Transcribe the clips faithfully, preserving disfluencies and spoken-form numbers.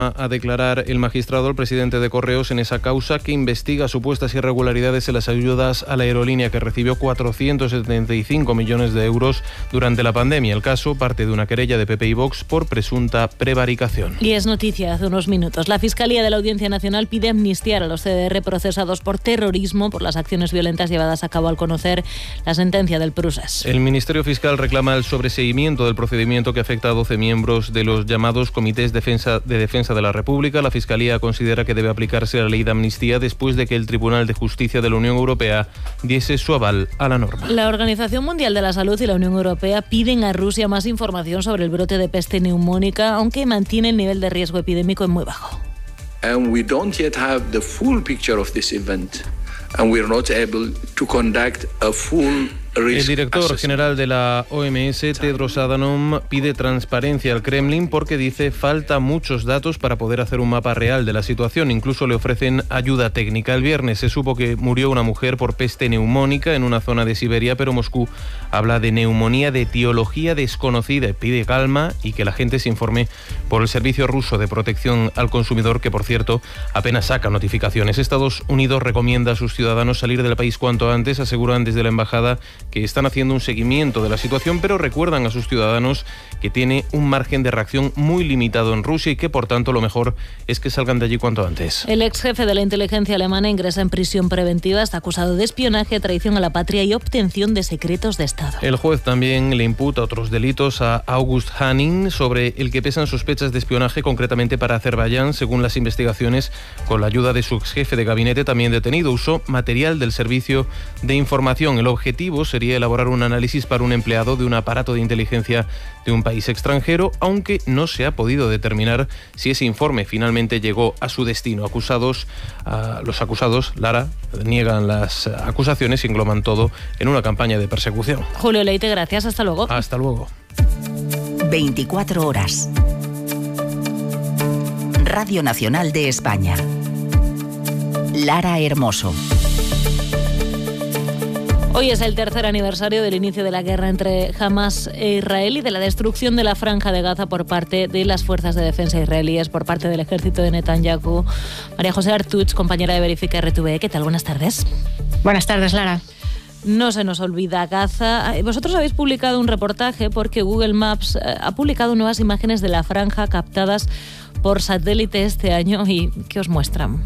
a declarar el magistrado al presidente de Correos en esa causa que investiga supuestas irregularidades en las ayudas a la aerolínea que recibió cuatrocientos setenta y cinco millones de euros durante la pandemia. El caso parte de una querella de P P y Vox por presunta prevaricación. Y es noticia hace unos minutos. La Fiscalía de la Audiencia Nacional pide amnistiar a los C D R procesados por terrorismo por las acciones violentas llevadas a cabo al conocer la sentencia del Prusés. El Ministerio Fiscal reclama el sobreseimiento del procedimiento que afecta a doce miembros de los llamados comités defensa, de defensa de la República. La Fiscalía considera que debe aplicarse la ley de amnistía después de que el Tribunal de Justicia de la Unión Europea diese su aval a la norma. La Organización Mundial de la Salud y la Unión Europea piden a Rusia más información sobre el brote de peste neumónica, aunque mantiene el nivel de riesgo epidémico en muy bajo. And we don't yet have the full picture of this event, and we are not able to conduct a full El director general de la O M S, Tedros Adhanom, pide transparencia al Kremlin porque dice falta muchos datos para poder hacer un mapa real de la situación. Incluso le ofrecen ayuda técnica. El viernes se supo que murió una mujer por peste neumónica en una zona de Siberia, pero Moscú habla de neumonía de etiología desconocida. Pide calma y que la gente se informe por el Servicio Ruso de Protección al Consumidor, que por cierto apenas saca notificaciones. Estados Unidos recomienda a sus ciudadanos salir del país cuanto antes. Aseguran desde la embajada que están haciendo un seguimiento de la situación, pero recuerdan a sus ciudadanos que tiene un margen de reacción muy limitado en Rusia y que, por tanto, lo mejor es que salgan de allí cuanto antes. El ex jefe de la inteligencia alemana ingresa en prisión preventiva. Está acusado de espionaje, traición a la patria y obtención de secretos de Estado. El juez también le imputa otros delitos a August Hanning, sobre el que pesan sospechas de espionaje, concretamente para Azerbaiyán. Según las investigaciones, con la ayuda de su ex jefe de gabinete, también detenido, usó material del servicio de información. El objetivo sería elaborar un análisis para un empleado de un aparato de inteligencia de un país extranjero, aunque no se ha podido determinar si ese informe finalmente llegó a su destino. Acusados, uh, los acusados, Lara, niegan las acusaciones y engloban todo en una campaña de persecución. Julio Leite, gracias. Hasta luego. Hasta luego. veinticuatro horas. Radio Nacional de España. Lara Hermoso. Hoy es el tercer aniversario del inicio de la guerra entre Hamas e Israel y de la destrucción de la Franja de Gaza por parte de las fuerzas de defensa israelíes, por parte del ejército de Netanyahu. María José Artuch, compañera de Verifica R T V E, ¿qué tal? Buenas tardes. Buenas tardes, Lara. No se nos olvida Gaza. Vosotros habéis publicado un reportaje porque Google Maps ha publicado nuevas imágenes de la franja captadas por satélite este año. ¿Y qué os muestran?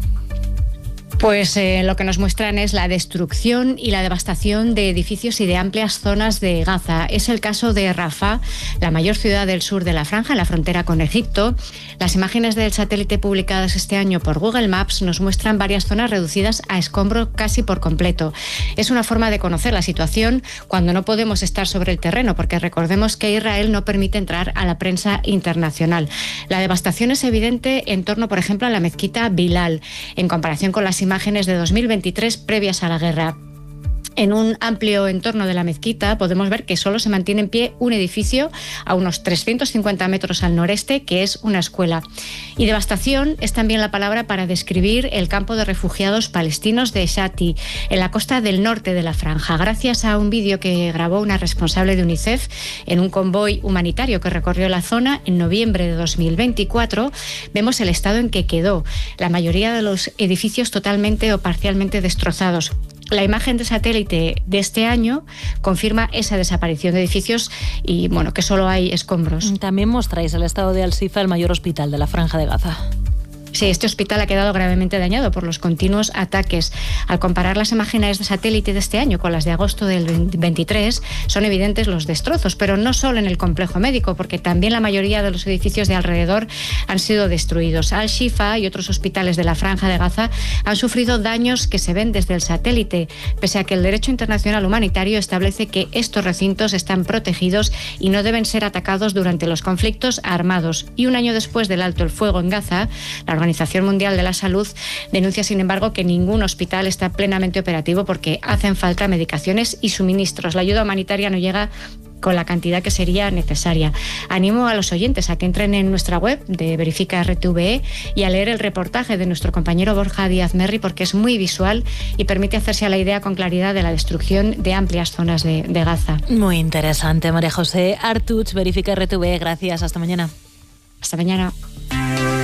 Pues eh, lo que nos muestran es la destrucción y la devastación de edificios y de amplias zonas de Gaza. Es el caso de Rafah, la mayor ciudad del sur de la franja, en la frontera con Egipto. Las imágenes del satélite publicadas este año por Google Maps nos muestran varias zonas reducidas a escombro casi por completo. Es una forma de conocer la situación cuando no podemos estar sobre el terreno, porque recordemos que Israel no permite entrar a la prensa internacional. La devastación es evidente en torno, por ejemplo, a la mezquita Bilal, en comparación con las imágenes de dos mil veintitrés previas a la guerra. En un amplio entorno de la mezquita podemos ver que solo se mantiene en pie un edificio a unos trescientos cincuenta metros al noreste, que es una escuela. Y devastación es también la palabra para describir el campo de refugiados palestinos de Shati, en la costa del norte de la franja. Gracias a un vídeo que grabó una responsable de UNICEF en un convoy humanitario que recorrió la zona en noviembre de dos mil veinticuatro, vemos el estado en que quedó. La mayoría de los edificios totalmente o parcialmente destrozados. La imagen de satélite de este año confirma esa desaparición de edificios y, bueno, que solo hay escombros. También mostráis el estado de Al-Sifa, el mayor hospital de la Franja de Gaza. Sí, este hospital ha quedado gravemente dañado por los continuos ataques. Al comparar las imágenes de satélite de este año con las de agosto del veintitrés, son evidentes los destrozos, pero no solo en el complejo médico, porque también la mayoría de los edificios de alrededor han sido destruidos. Al-Shifa y otros hospitales de la Franja de Gaza han sufrido daños que se ven desde el satélite, pese a que el derecho internacional humanitario establece que estos recintos están protegidos y no deben ser atacados durante los conflictos armados. Y un año después del alto el fuego en Gaza, la Organización Mundial de la Salud denuncia, sin embargo, que ningún hospital está plenamente operativo porque hacen falta medicaciones y suministros. La ayuda humanitaria no llega con la cantidad que sería necesaria. Animo a los oyentes a que entren en nuestra web de Verifica R T V E y a leer el reportaje de nuestro compañero Borja Díaz Merri, porque es muy visual y permite hacerse a la idea con claridad de la destrucción de amplias zonas de, de Gaza. Muy interesante, María José Artuch, Verifica R T V E. Gracias, hasta mañana. Hasta mañana.